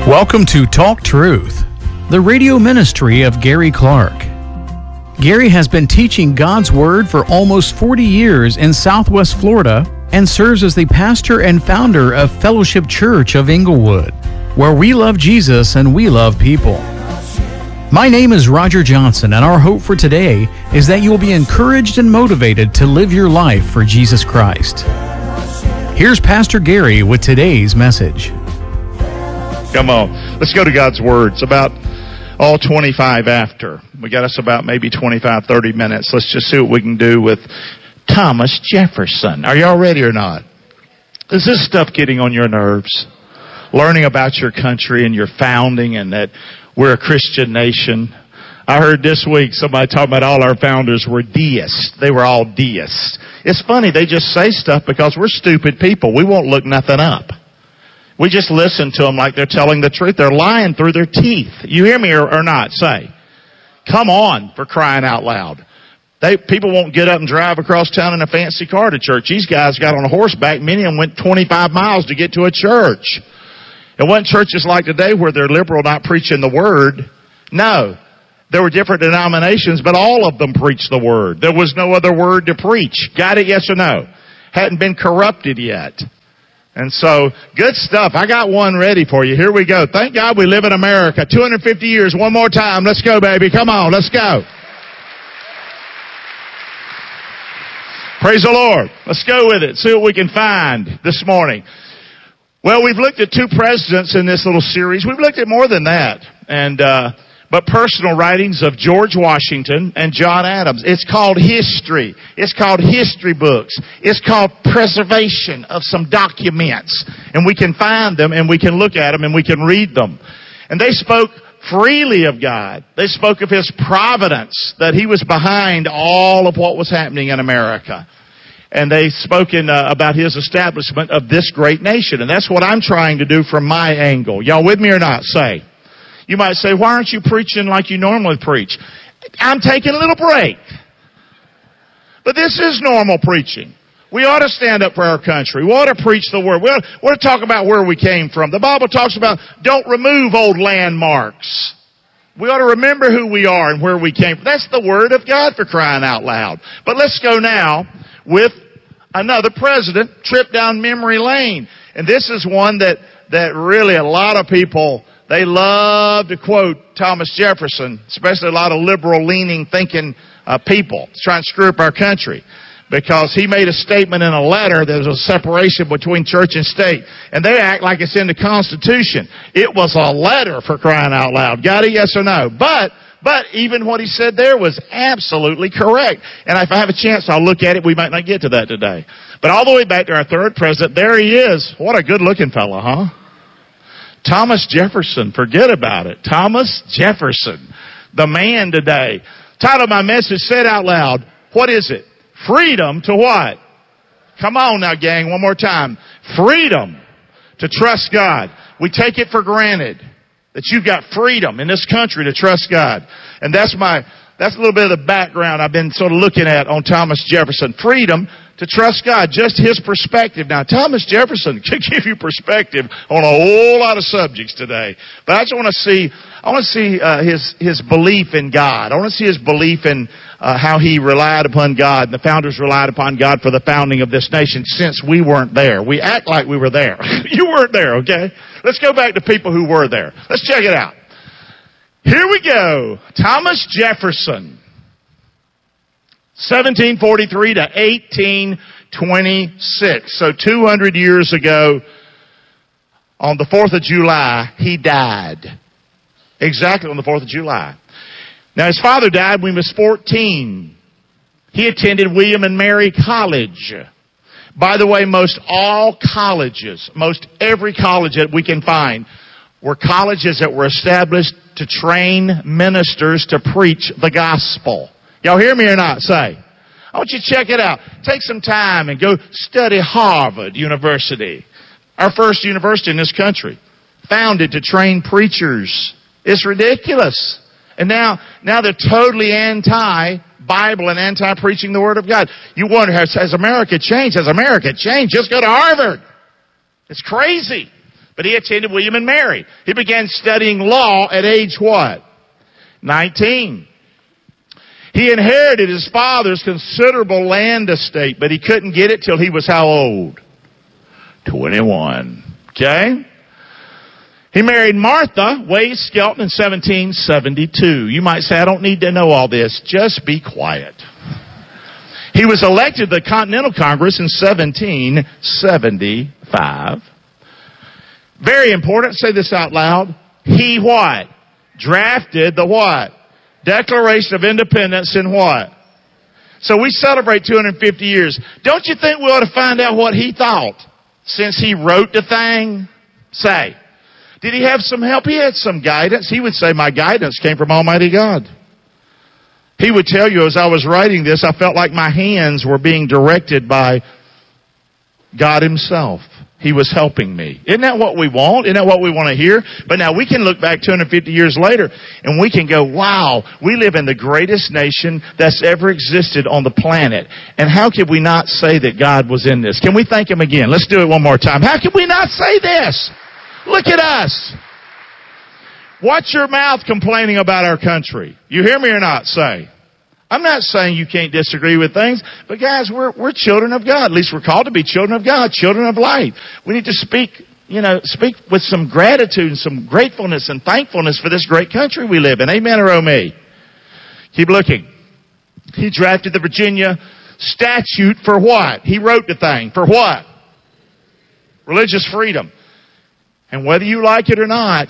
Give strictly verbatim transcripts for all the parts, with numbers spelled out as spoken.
Welcome to Talk Truth, the radio ministry of Gary Clark. Gary has been teaching God's Word for almost forty years in Southwest Florida and serves as the pastor and founder of Fellowship Church of Inglewood, where we love Jesus and we love people. My name is Roger Johnson, and our hope for today is that you will be encouraged and motivated to live your life for Jesus Christ. Here's Pastor Gary with today's message. Come on, let's go to God's Word. It's about all twenty-five after. We got us about maybe twenty-five, thirty minutes. Let's just see what we can do with Thomas Jefferson. Are y'all ready or not? Is this stuff getting on your nerves? Learning about your country and your founding and that we're a Christian nation. I heard this week somebody talking about all our founders were deists. They were all deists. It's funny, they just say stuff because we're stupid people. We won't look nothing up. We just listen to them like they're telling the truth. They're lying through their teeth. You hear me or, or not? Say, come on, for crying out loud. They, people won't get up and drive across town in a fancy car to church. These guys got on a horseback. Many of them went twenty-five miles to get to a church. It wasn't churches like today where they're liberal, not preaching the Word. No. There were different denominations, but all of them preached the Word. There was no other Word to preach. Got it? Yes or no? Hadn't been corrupted yet. And so, good stuff. I got one ready for you. Here we go. Thank God we live in America. two hundred fifty years. One more time. Let's go, baby. Come on. Let's go. Praise the Lord. Let's go with it. See what we can find this morning. Well, we've looked at two presidents in this little series. We've looked at more than that. And, uh, but personal writings of George Washington and John Adams. It's called history. It's called history books. It's called preservation of some documents. And we can find them and we can look at them and we can read them. And they spoke freely of God. They spoke of His providence, that He was behind all of what was happening in America. And they spoke in, uh, about His establishment of this great nation. And that's what I'm trying to do from my angle. Y'all with me or not? Say. You might say, why aren't you preaching like you normally preach? I'm taking a little break. But this is normal preaching. We ought to stand up for our country. We ought to preach the Word. We ought, we ought to talk about where we came from. The Bible talks about don't remove old landmarks. We ought to remember who we are and where we came from. That's the Word of God, for crying out loud. But let's go now with another president, trip down memory lane. And this is one that, that really a lot of people, they love to quote Thomas Jefferson, especially a lot of liberal-leaning thinking uh, people trying to screw up our country. Because he made a statement in a letter that there's a separation between church and state. And they act like it's in the Constitution. It was a letter, for crying out loud. Got it? Yes or no? But, but even what he said there was absolutely correct. And if I have a chance, I'll look at it. We might not get to that today. But all the way back to our third president, there he is. What a good-looking fellow, huh? Thomas Jefferson. Forget about it. Thomas Jefferson. The man today. Title of my message, said out loud, what is it? Freedom to what? Come on now, gang, one more time. Freedom to trust God. We take it for granted that you've got freedom in this country to trust God. And that's my, that's a little bit of the background I've been sort of looking at on Thomas Jefferson. Freedom to trust God, just his perspective. Now, Thomas Jefferson can give you perspective on a whole lot of subjects today. But I just want to see, I want to see uh, his his belief in God. I want to see his belief in uh, how he relied upon God, and the founders relied upon God for the founding of this nation since we weren't there. We act like we were there. You weren't there, okay? Let's go back to people who were there. Let's check it out. Here we go. Thomas Jefferson. seventeen forty-three to eighteen twenty-six. So two hundred years ago, on the fourth of July, he died. Exactly on the fourth of July. Now, his father died when he was fourteen. He attended William and Mary College. By the way, most all colleges, most every college that we can find, were colleges that were established to train ministers to preach the gospel. Y'all hear me or not? Say. I want you to check it out. Take some time and go study Harvard University. Our first university in this country. Founded to train preachers. It's ridiculous. And now, now they're totally anti-Bible and anti-preaching the Word of God. You wonder, has, has America changed? Has America changed? Just go to Harvard. It's crazy. But he attended William and Mary. He began studying law at age what? nineteen. He inherited his father's considerable land estate, but he couldn't get it till he was how old? twenty-one. Okay? He married Martha Wade Skelton in seventeen seventy-two. You might say, I don't need to know all this. Just be quiet. He was elected to the Continental Congress in seventeen seventy-five. Very important. Say this out loud. He what? Drafted the what? Declaration of Independence in what? So we celebrate two hundred fifty years. Don't you think we ought to find out what he thought since he wrote the thing? Say. Did he have some help? He had some guidance. He would say, my guidance came from Almighty God. He would tell you, as I was writing this, I felt like my hands were being directed by God himself. He was helping me. Isn't that what we want? Isn't that what we want to hear? But now we can look back two hundred fifty years later and we can go, wow, we live in the greatest nation that's ever existed on the planet. And how could we not say that God was in this? Can we thank him again? Let's do it one more time. How could we not say this? Look at us. Watch your mouth complaining about our country. You hear me or not? Say. I'm not saying you can't disagree with things, but guys, we're, we're children of God. At least we're called to be children of God, children of light. We need to speak, you know, speak with some gratitude and some gratefulness and thankfulness for this great country we live in. Amen or oh me? Keep looking. He drafted the Virginia statute for what? He wrote the thing. For what? Religious freedom. And whether you like it or not,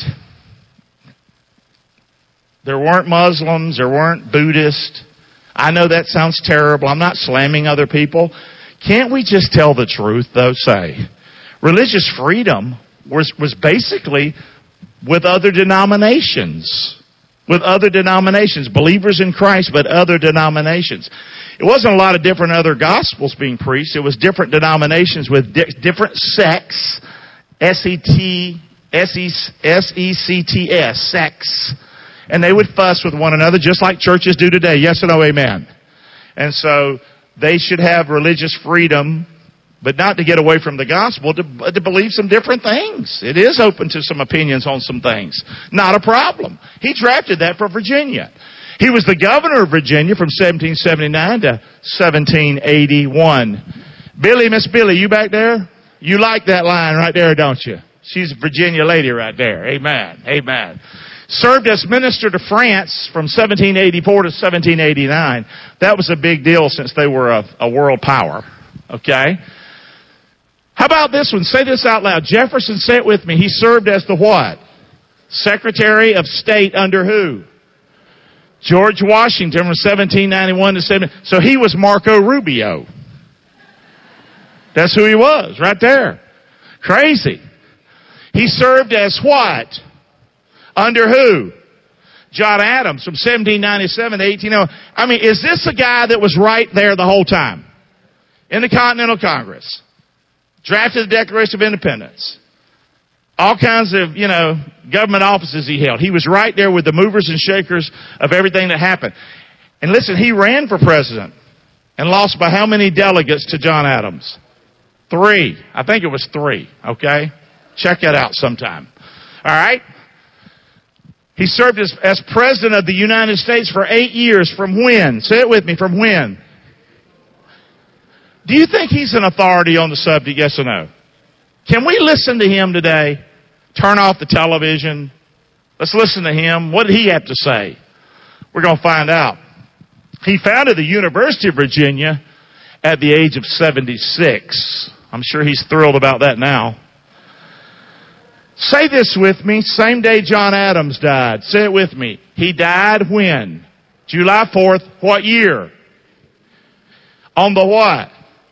there weren't Muslims, there weren't Buddhists. I know that sounds terrible. I'm not slamming other people. Can't we just tell the truth, though? Say, religious freedom was, was basically with other denominations. With other denominations. Believers in Christ, but other denominations. It wasn't a lot of different other gospels being preached. It was different denominations with di- different sects. S E T, S E C T S, sects. And they would fuss with one another just like churches do today. Yes or no, amen? And so they should have religious freedom, but not to get away from the gospel, to, to believe some different things. It is open to some opinions on some things. Not a problem. He drafted that for Virginia. He was the governor of Virginia from seventeen seventy-nine to seventeen eighty-one. Billy, Miss Billy, you back there? You like that line right there, don't you? She's a Virginia lady right there. Amen. Amen. Served as minister to France from seventeen eighty-four to seventeen eighty-nine. That was a big deal since they were a, a world power. Okay? How about this one? Say this out loud. Jefferson, say it with me. He served as the what? Secretary of State under who? George Washington from seventeen ninety-one to seventeen. So he was Marco Rubio. That's who he was, right there. Crazy. He served as what? Under who? John Adams from seventeen ninety-seven to eighteen oh. I mean, is this a guy that was right there the whole time? In the Continental Congress. Drafted the Declaration of Independence. All kinds of, you know, government offices he held. He was right there with the movers and shakers of everything that happened. And listen, he ran for president and lost by how many delegates to John Adams? Three. I think it was three. Okay? Check that out sometime. All right? He served as, as president of the United States for eight years. From when? Say it with me. From when? Do you think he's an authority on the subject? Yes or no? Can we listen to him today? Turn off the television. Let's listen to him. What did he have to say? We're going to find out. He founded the University of Virginia at the age of seventy-six. I'm sure he's thrilled about that now. Say this with me. Same day John Adams died. Say it with me. He died when? July fourth. What year? On the what?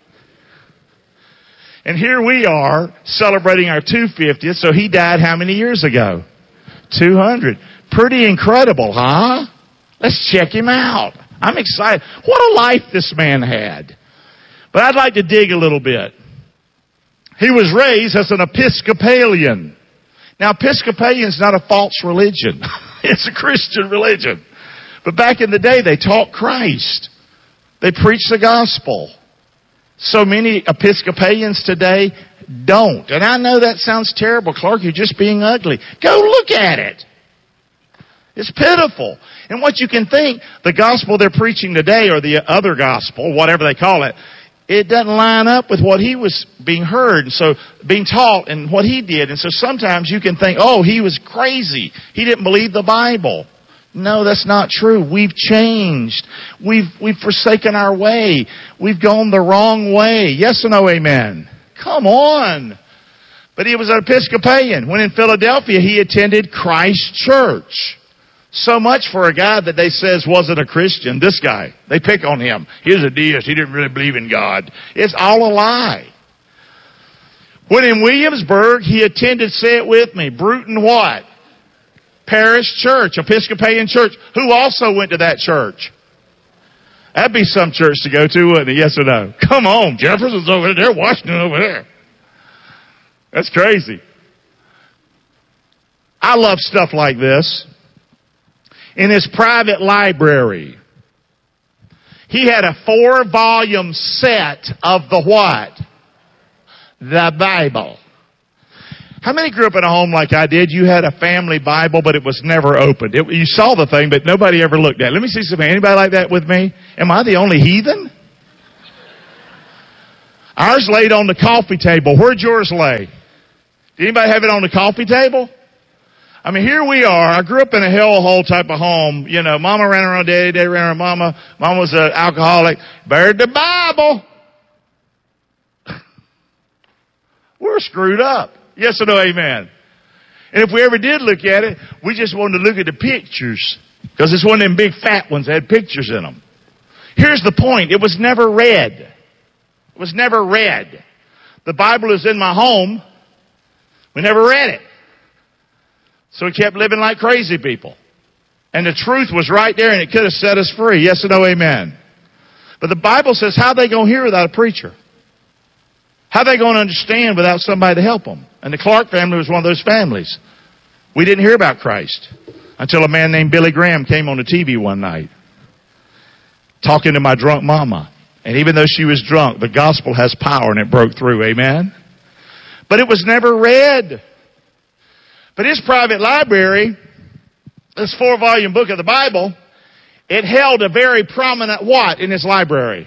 And here we are celebrating our two hundred fiftieth. So he died how many years ago? two hundred. Pretty incredible, huh? Let's check him out. I'm excited. What a life this man had. But I'd like to dig a little bit. He was raised as an Episcopalian. Now, Episcopalian is not a false religion. It's a Christian religion. But back in the day, they taught Christ. They preached the gospel. So many Episcopalians today don't. And I know that sounds terrible, Clark. You're just being ugly. Go look at it. It's pitiful. And what you can think, the gospel they're preaching today, or the other gospel, whatever they call it, it doesn't line up with what he was being heard, and so being taught, and what he did. And so sometimes you can think, oh, he was crazy. He didn't believe the Bible. No, that's not true. We've changed. We've we've forsaken our way. We've gone the wrong way. Yes or no, amen? Come on. But he was an Episcopalian. When in Philadelphia, he attended Christ Church. So much for a guy that they says wasn't a Christian. This guy, they pick on him. He was a deist. He didn't really believe in God. It's all a lie. When in Williamsburg, he attended, say it with me, Bruton what? Parish Church, Episcopalian church. Who also went to that church? That'd be some church to go to, wouldn't it? Yes or no? Come on, Jefferson's over there, Washington over there. That's crazy. I love stuff like this. In his private library, he had a four-volume set of the what? The Bible. How many grew up in a home like I did? You had a family Bible, but it was never opened. It, you saw the thing, but nobody ever looked at it. Let me see some. Anybody like that with me? Am I the only heathen? Ours laid on the coffee table. Where'd yours lay? Did anybody have it on the coffee table? I mean, here we are. I grew up in a hellhole type of home. You know, mama ran around daddy, daddy ran around mama. Mama was an alcoholic. Buried the Bible. We're screwed up. Yes or no, amen? And if we ever did look at it, we just wanted to look at the pictures. Because it's one of them big fat ones that had pictures in them. Here's the point. It was never read. It was never read. The Bible is in my home. We never read it. So we kept living like crazy people. And the truth was right there, and it could have set us free. Yes or no, amen? But the Bible says, how are they going to hear without a preacher? How are they going to understand without somebody to help them? And the Clark family was one of those families. We didn't hear about Christ until a man named Billy Graham came on the T V one night talking to my drunk mama. And even though she was drunk, the gospel has power, and it broke through. Amen? But it was never read. But his private library, this four-volume book of the Bible, it held a very prominent what in his library?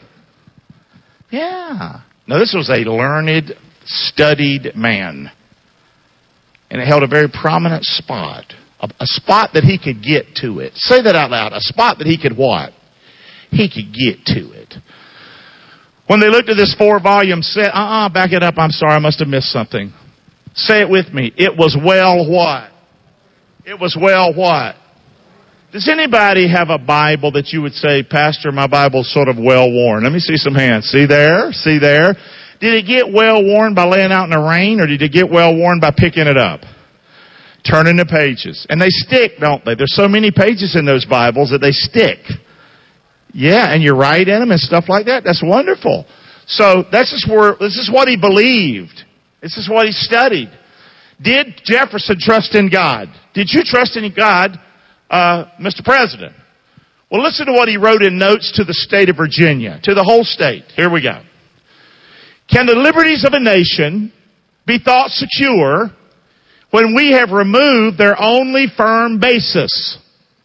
Yeah. Now, this was a learned, studied man. And it held a very prominent spot. A, a spot that he could get to it. Say that out loud. A spot that he could what? He could get to it. When they looked at this four-volume set, uh-uh, back it up. I'm sorry, I must have missed something. Say it with me. It was well what? It was well what? Does anybody have a Bible that you would say, Pastor, my Bible's sort of well worn? Let me see some hands. See there? See there? Did it get well worn by laying out in the rain, or did it get well worn by picking it up? Turning the pages. And they stick, don't they? There's so many pages in those Bibles that they stick. Yeah, and you write in them and stuff like that. That's wonderful. So this is where, this is what he believed. This is what he studied. Did Jefferson trust in God? Did you trust in God, uh, Mister President? Well, listen to what he wrote in notes to the state of Virginia, to the whole state. Here we go. Can the liberties of a nation be thought secure when we have removed their only firm basis?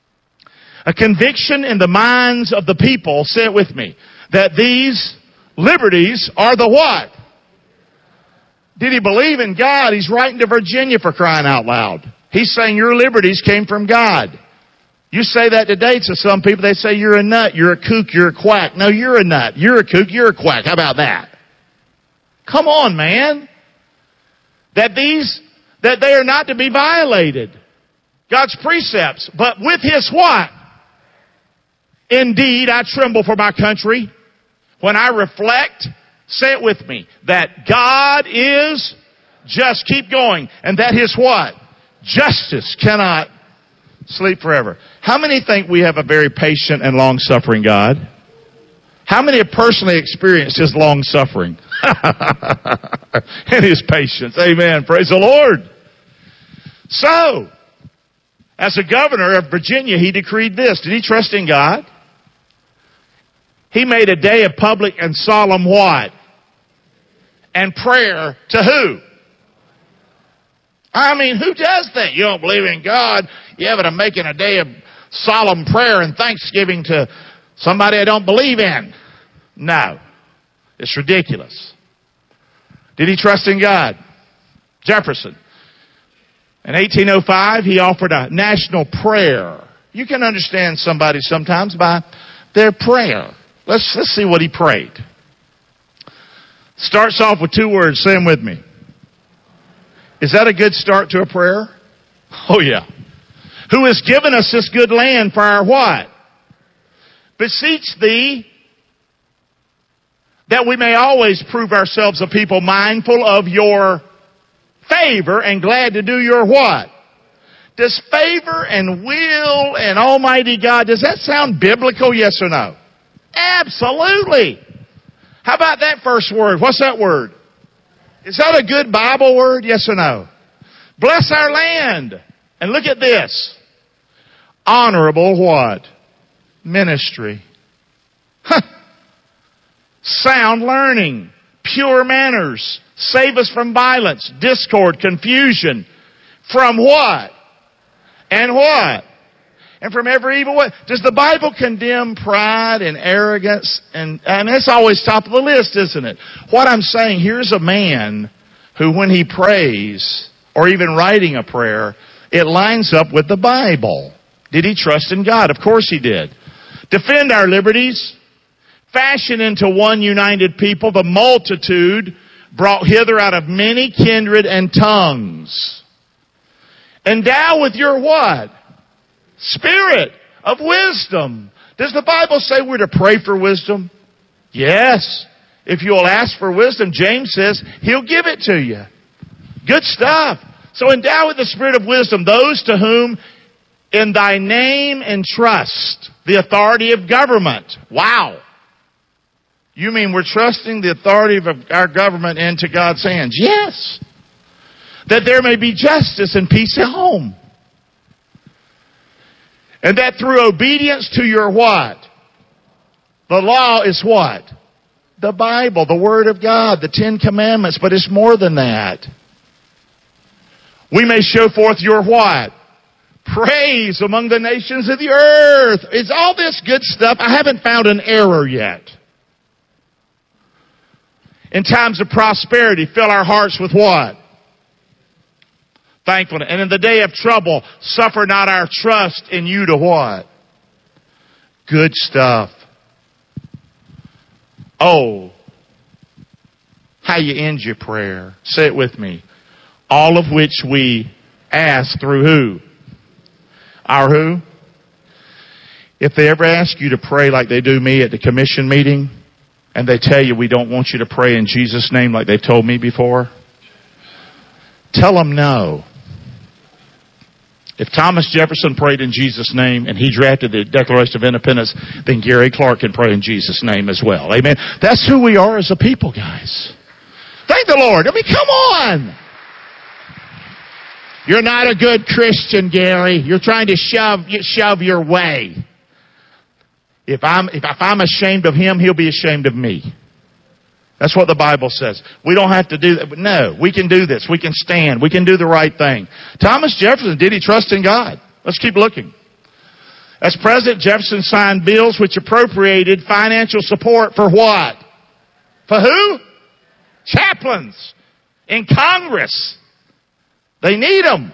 A conviction in the minds of the people, say it with me, that these liberties are the what? Did he believe in God? He's writing to Virginia, for crying out loud. He's saying your liberties came from God. You say that today to some people, they say you're a nut, you're a kook, you're a quack. No, you're a nut, you're a kook, you're a quack. How about that? Come on, man. That these, that they are not to be violated. God's precepts. But with his what? Indeed, I tremble for my country when I reflect, say it with me, that God is just, keep going, and that his what? Justice cannot sleep forever. How many think we have a very patient and long-suffering God? How many have personally experienced his long-suffering and his patience? Amen. Praise the Lord. So, as a governor of Virginia, he decreed this. Did he trust in God? He made a day of public and solemn what? and prayer to who? I mean, who does that? You don't believe in God. You have to making a day of solemn prayer and thanksgiving to somebody I don't believe in. No. It's ridiculous. Did he trust in God? Jefferson. In eighteen oh five, he offered a national prayer. You can understand somebody sometimes by their prayer. Let's, let's see what he prayed. Starts off with two words. Say them with me. Is that a good start to a prayer? Oh, yeah. Who has given us this good land for our what? Beseech thee that we may always prove ourselves a people mindful of your favor and glad to do your what? Does favor and will and Almighty God, does that sound biblical, yes or no? Absolutely. How about that first word? What's that word? Is that a good Bible word, yes or no? Bless our land. And look at this. Honorable what? Ministry. Huh. Sound learning. Pure manners. Save us from violence, discord, confusion. From what? And what? And from every evil way. Does the Bible condemn pride and arrogance? And, and that's always top of the list, isn't it? What I'm saying, here's a man who when he prays, or even writing a prayer, it lines up with the Bible. Did he trust in God? Of course he did. Defend our liberties. Fashion into one united people the multitude brought hither out of many kindred and tongues. Endow with your what? Spirit of wisdom. Does the Bible say we're to pray for wisdom? Yes. If you'll ask for wisdom, James says He'll give it to you. Good stuff. So endow with the spirit of wisdom those to whom in thy name entrust the authority of government. Wow. You mean we're trusting the authority of our government into God's hands? Yes. That there may be justice and peace at home. And that through obedience to your what? The law is what? The Bible, the Word of God, the Ten Commandments. But it's more than that. We may show forth your what? Praise among the nations of the earth. It's all this good stuff. I haven't found an error yet. In times of prosperity, fill our hearts with what? Thankfulness. And in the day of trouble, suffer not our trust in you to what? Good stuff. Oh, how you end your prayer. Say it with me. All of which we ask through who? Our who? If they ever ask you to pray like they do me at the commission meeting, and they tell you we don't want you to pray in Jesus' name like they've told me before, tell them no. If Thomas Jefferson prayed in Jesus' name and he drafted the Declaration of Independence, then Gary Clark can pray in Jesus' name as well. Amen. That's who we are as a people, guys. Thank the Lord. I mean, come on. You're not a good Christian, Gary. You're trying to shove shove your way. If I'm if, if I'm ashamed of him, he'll be ashamed of me. That's what the Bible says. We don't have to do that. No, we can do this. We can stand. We can do the right thing. Thomas Jefferson, did he trust in God? Let's keep looking. As President, Jefferson signed bills which appropriated financial support for what? For who? Chaplains in Congress. They need them.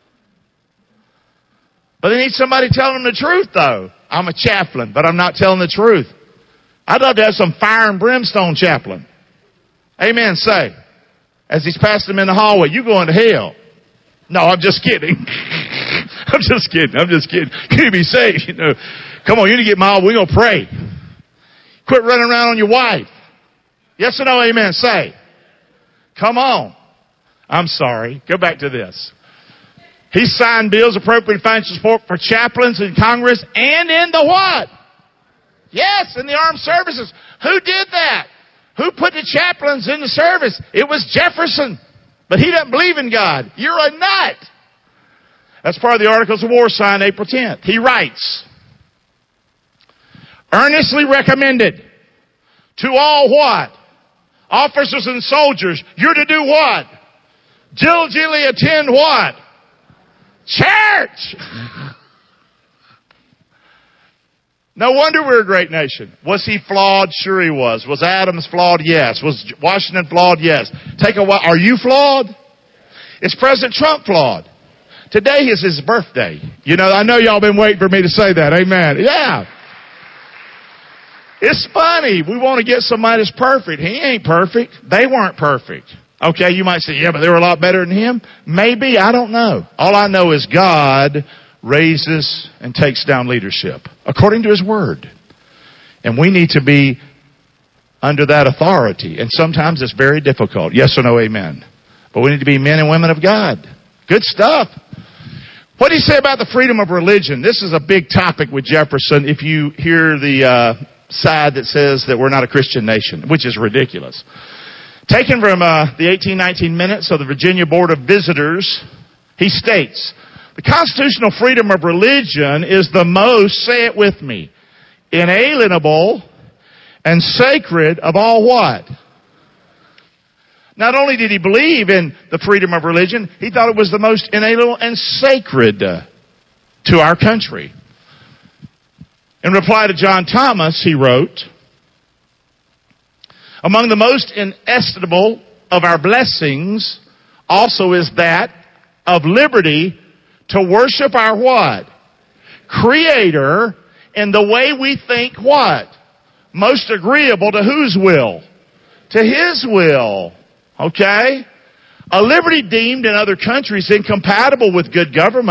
But they need somebody telling them the truth, though. I'm a chaplain, but I'm not telling the truth. I'd love to have some fire and brimstone chaplain. Amen, say. As he's passing them in the hallway, you going to hell. No, I'm just kidding. I'm just kidding. I'm just kidding. Can you be saved? You know, come on, you need to get mild. We're going to pray. Quit running around on your wife. Yes or no, amen, say. Come on. I'm sorry. Go back to this. He signed bills appropriating financial support for chaplains in Congress and in the what? Yes, in the armed services. Who did that? Who put the chaplains in the service? It was Jefferson. But he doesn't believe in God. You're a nut. That's part of the Articles of War signed April tenth. He writes, earnestly recommended to all what? Officers and soldiers, you're to do what? Diligently attend what? Church! No wonder we're a great nation. Was he flawed? Sure he was. Was Adams flawed? Yes. Was Washington flawed? Yes. Take a while. Are you flawed? Is President Trump flawed? Today is his birthday. You know, I know y'all been waiting for me to say that. Amen. Yeah. It's funny. We want to get somebody that's perfect. He ain't perfect. They weren't perfect. Okay, you might say, yeah, but they were a lot better than him. Maybe. I don't know. All I know is God raises and takes down leadership according to his word. And we need to be under that authority. And sometimes it's very difficult. Yes or no, amen. But we need to be men and women of God. Good stuff. What do you say about the freedom of religion? This is a big topic with Jefferson if you hear the uh, side that says that we're not a Christian nation, which is ridiculous. Taken from uh, the eighteen nineteen minutes of the Virginia Board of Visitors, he states, the constitutional freedom of religion is the most, say it with me, inalienable and sacred of all what? Not only did he believe in the freedom of religion, he thought it was the most inalienable and sacred uh, to our country. In reply to John Thomas, he wrote, among the most inestimable of our blessings also is that of liberty to worship our what? Creator in the way we think what? Most agreeable to whose will? To his will. Okay? A liberty deemed in other countries incompatible with good government